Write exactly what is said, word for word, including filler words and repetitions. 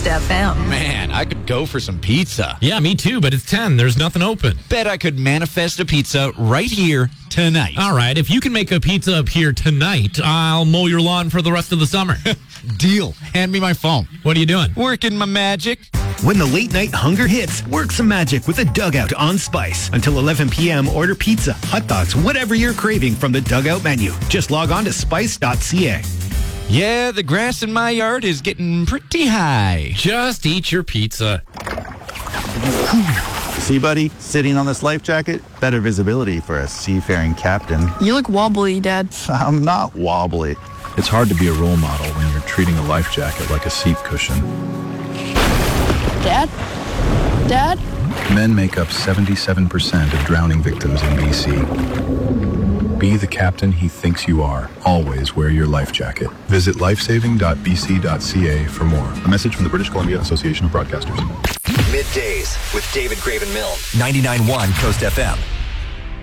Coast F M. Man, I could go for some pizza. Yeah, me too, but it's ten. There's nothing open. Bet I could manifest a pizza right here tonight. All right, if you can make a pizza up here tonight, I'll mow your lawn for the rest of the summer. Deal. Hand me my phone. What are you doing? Working my magic. When the late night hunger hits, work some magic with a Dugout on Spice. Until eleven p.m., order pizza, hot dogs, whatever you're craving from the Dugout menu. Just log on to spice dot c a. Yeah, the grass in my yard is getting pretty high. Just eat your pizza. See, buddy, sitting on this life jacket, better visibility for a seafaring captain. You look wobbly, Dad. I'm not wobbly. It's hard to be a role model when you're treating a life jacket like a seat cushion. Dad? Dad? Men make up seventy-seven percent of drowning victims in B C. Be the captain he thinks you are. Always wear your life jacket. Visit lifesaving dot b c dot c a for more. A message from the British Columbia Association of Broadcasters. Middays with David Graven Milne. ninety-nine point one Coast F M.